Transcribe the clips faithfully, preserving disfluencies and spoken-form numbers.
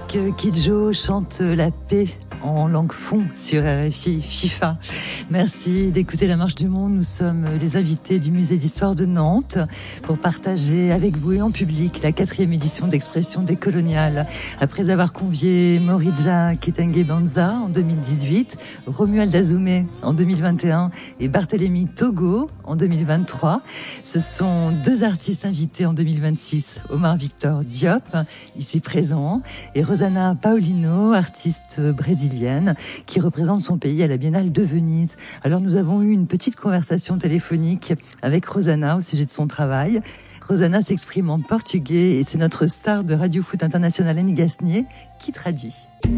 Kidjo chante la paix en langue fon sur R F I FIFA. Merci d'écouter La Marche du Monde. Nous sommes les invités du Musée d'Histoire de Nantes pour partager avec vous et en public la quatrième édition d'Expression décoloniale. Après avoir convié Morija Kitenge Banza en deux mille dix-huit, Romuald Azoumé en deux mille vingt et un et Barthélemy Togo en deux mille vingt-trois, ce sont deux artistes invités en deux mille vingt-six, Omar Victor Diop, ici présent, et Rosana Paulino, artiste brésilienne, qui représente son pays à la Biennale de Venise. Alors nous avons eu une petite conversation téléphonique avec Rosana au sujet de son travail. Rosana s'exprime en portugais et c'est notre star de Radio Foot International, Annie Gasnier, qui traduit.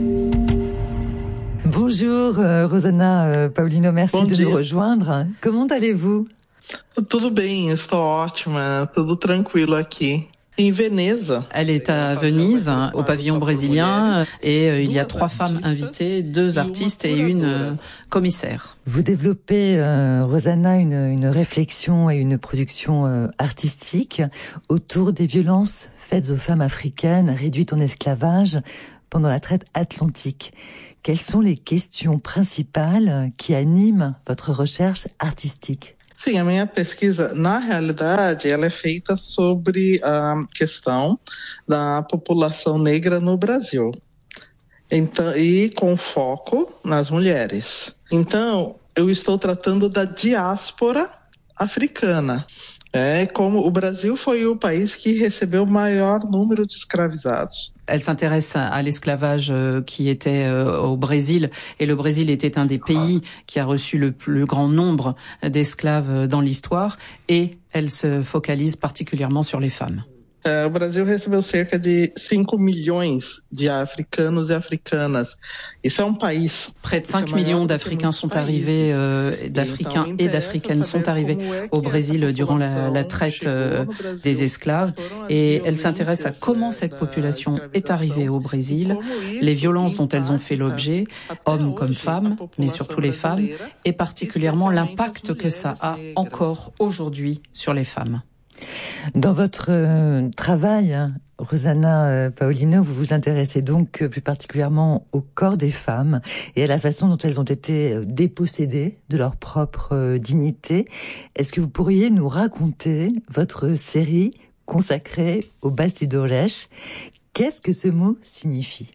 Bonjour euh, Rosana euh, Paulino, merci Bom de dia. nous rejoindre. Comment allez-vous? Tudo bem, estou ótima, tudo tranquilo aqui. Em Veneza. Elle est à Venise, au pavillon brésilien, et euh, il y a trois femmes invitées, deux artistes et une euh, commissaire. Vous développez, euh, Rosana, une, une réflexion et une production euh, artistique autour des violences faites aux femmes africaines réduites en esclavage pendant la traite atlantique. Quelles sont les questions principales qui animent votre recherche artistique? Sim, a minha pesquisa, na realidade, ela é feita sobre a questão da população negra no Brasil. Então, e com foco nas mulheres. Então, eu estou tratando da diáspora africana. É, como o Brasil foi o país que recebeu o maior número de escravizados. Elle s'intéresse à l'esclavage qui était au Brésil, et le Brésil était un des pays qui a reçu le plus grand nombre d'esclaves dans l'histoire, et elle se focalise particulièrement sur les femmes. É, o Brasil recebeu cerca de cinco milhões de africanos e africanas. Isso é um país. Près de cinq millions d'Africains sont arrivés, euh, d'Africains et d'Africaines sont arrivés au Brésil durant la, la traite euh, des esclaves. Et elle s'intéresse à comment cette population est arrivée au Brésil, les violences dont elles ont fait l'objet, hommes comme femmes, mais surtout les femmes, et particulièrement l'impact que ça a encore aujourd'hui sur les femmes. Dans votre euh, travail, Rosana euh, Paulino, vous vous intéressez donc euh, plus particulièrement au corps des femmes et à la façon dont elles ont été euh, dépossédées de leur propre euh, dignité. Est-ce que vous pourriez nous raconter votre série consacrée aux bastidores? Qu'est-ce que ce mot signifie?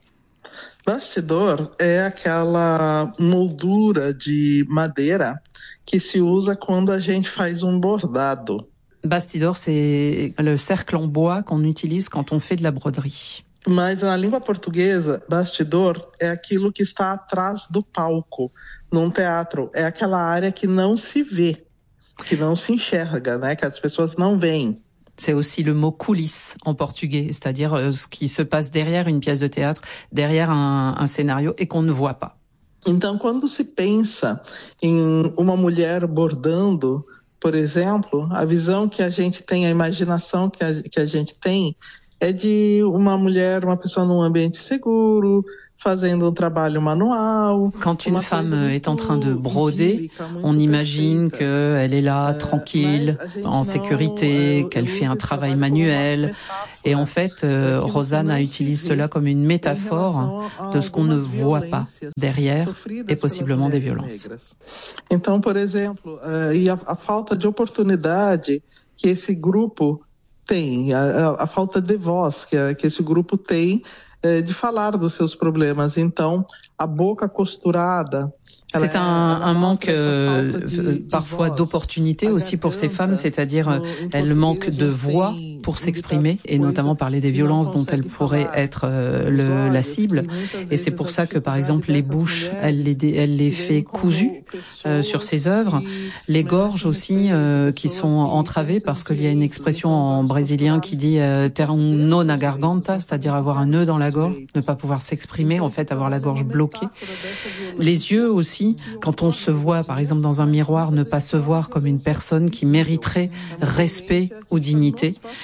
Bastidor é aquela moldura de madeira que se usa quando a gente faz um bordado. Bastidor, c'est le cercle en bois qu'on utilise quand on fait de la broderie. Mas na língua portuguesa, bastidor é aquilo que está atrás do palco, num teatro. É aquela área que não se vê, que não se enxerga, né? Que as pessoas não veem. C'est aussi le mot coulisses en portugais, c'est-à-dire euh, ce qui se passe derrière une pièce de théâtre, derrière un, un scénario et qu'on ne voit pas. Então, quando se pensa em uma mulher bordando, por exemplo, a visão que a gente tem, a imaginação que a, que a gente tem é de uma mulher, uma pessoa num ambiente seguro, fazendo um trabalho manual. Quand une femme est en train de broder, on imagine qu'elle est là, tranquille, en sécurité, qu'elle fait un travail manuel. Et en fait, euh, Rosana utilise cela comme une métaphore de ce qu'on ne voit pas derrière et possiblement des violences. Então, por exemplo, uh, e a, a falta de oportunidade que esse grupo tem, a, a, a falta de voz que, a, que esse grupo tem uh, de falar dos seus problemas. Então, a boca costurada. C'est un, un manque euh, parfois d'opportunités aussi pour ces femmes, c'est-à-dire euh, elles manquent de voix pour s'exprimer et notamment parler des violences dont elles pourraient être euh, le, la cible. Et c'est pour ça que par exemple les bouches, elle les, elle les fait cousues euh, sur ses œuvres. Les gorges aussi euh, qui sont entravées parce qu'il y a une expression en brésilien qui dit euh, ter um nó na garganta, c'est-à-dire avoir un nœud dans la gorge, ne pas pouvoir s'exprimer, en fait avoir la gorge bloquée. Les yeux aussi. Quand on se voit, par exemple, dans un miroir, ne pas se voir comme une personne qui mériterait respect ou dignité.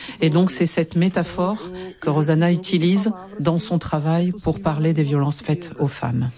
Et donc c'est cette métaphore que Rosana utilise dans son travail pour parler des violences faites aux femmes.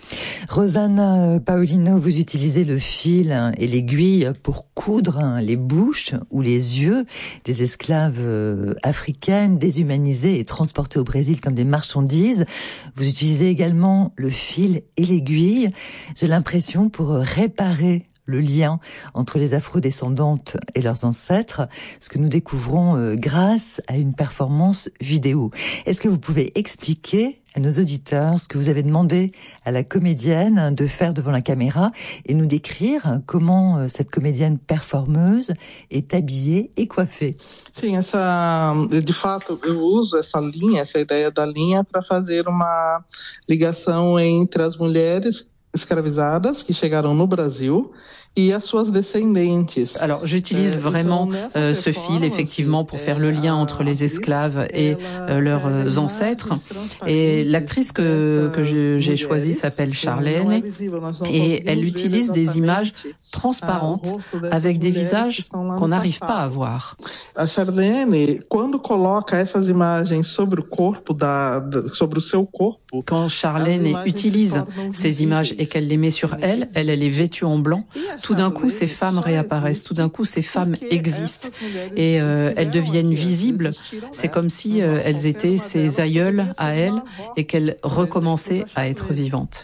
Rosana Paolino, vous utilisez le fil et l'aiguille pour coudre les bouches ou les yeux des esclaves africaines déshumanisées et transportées au Brésil comme des marchandises. Vous utilisez également le fil et l'aiguille, j'ai l'impression, pour réparer le lien entre les afrodescendantes et leurs ancêtres, ce que nous découvrons euh, grâce à une performance vidéo. Est-ce que vous pouvez expliquer à nos auditeurs ce que vous avez demandé à la comédienne de faire devant la caméra et nous décrire comment euh, cette comédienne performeuse est habillée et coiffée? Sim, essa, de fato, eu uso essa linha, essa ideia da linha para fazer uma ligação entre as mulheres escravizadas que chegaram no Brasil et à suas descendentes. Alors, j'utilise vraiment euh, ce fil, effectivement, pour faire le lien entre les esclaves et euh, leurs ancêtres. Et l'actrice que, que je, j'ai choisie s'appelle Charlene, et elle utilise des images transparentes avec des visages qu'on n'arrive pas à voir. A Charlene, quando coloca essas imagens sobre o corpo da, sobre o seu corpo, quand Charlene utilise ces images et qu'elle les met sur elle, elle, elle est vêtue en blanc. Tout d'un coup, ces femmes réapparaissent. Tout d'un coup, ces femmes existent et euh, elles deviennent visibles. C'est comme si euh, elles étaient ses aïeules à elle et qu'elles recommençaient à être vivantes.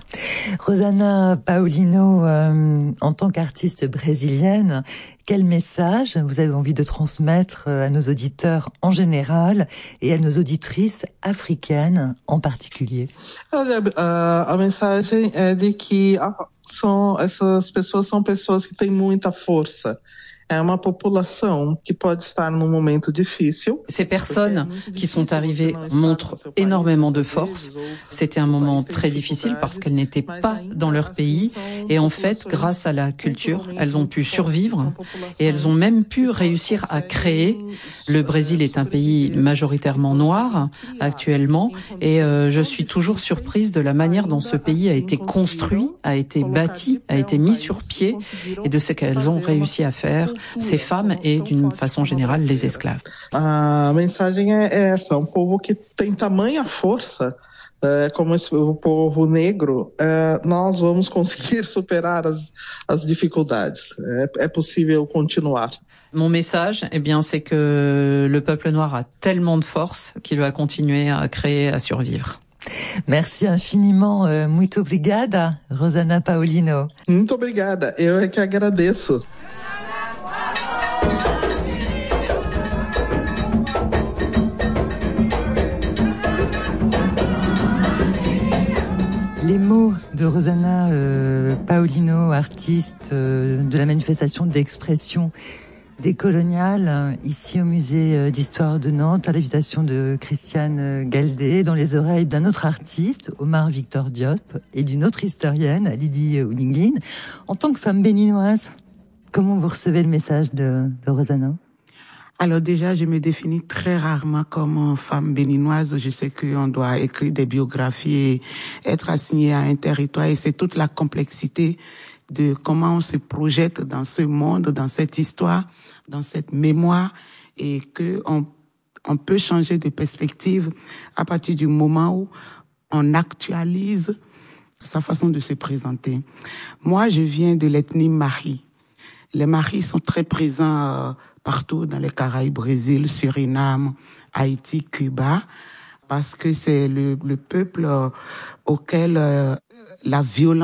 Rosana Paolino, euh, en tant qu'artiste brésilienne, quel message vous avez envie de transmettre à nos auditeurs en général et à nos auditrices africaines en particulier? Olha, a, a mensagem é de que são, essas pessoas são pessoas que têm muita força. É uma população qui pode estar num momento difícil. Ces personnes qui sont arrivées montrent énormément de force. C'était un moment très difficile parce qu'elles n'étaient pas dans leur pays. Et en fait, grâce à la culture, elles ont pu survivre et elles ont même pu réussir à créer. Le Brésil est un pays majoritairement noir actuellement et euh, je suis toujours surprise de la manière dont ce pays a été construit, a été bâti, a été mis sur pied et de ce qu'elles ont réussi à faire. Ces femmes et, d'une façon générale, les esclaves. A mensagem é essa, um povo que tem tamanha força, é, como esse, o povo negro, é, nós vamos conseguir superar as, as dificuldades. É, é possível continuar. Mon message, eh bien, c'est que le peuple noir a tellement de force qu'il va continuer à créer, à survivre. Merci infiniment, euh, muito obrigada, Rosana Paolino. Muito obrigada, eu é que agradeço. Les mots de Rosana euh, Paolino, artiste euh, de la manifestation d'expression décoloniale, euh, ici au musée d'histoire de Nantes, à l'invitation de Christiane Galdé, dans les oreilles d'un autre artiste, Omar Victor Diop, et d'une autre historienne, Lydie Oulinglin. En tant que femme béninoise, comment vous recevez le message de, de Rosana? Alors déjà, je me définis très rarement comme femme béninoise. Je sais qu'on doit écrire des biographies et être assigné à un territoire. Et c'est toute la complexité de comment on se projette dans ce monde, dans cette histoire, dans cette mémoire. Et que on, on peut changer de perspective à partir du moment où on actualise sa façon de se présenter. Moi, je viens de l'ethnie Mahi. Les Mahis sont très présents euh, partout dans les Caraïbes, Brésil, Suriname, Haïti, Cuba, parce que c'est le, le peuple euh, auquel euh, la violence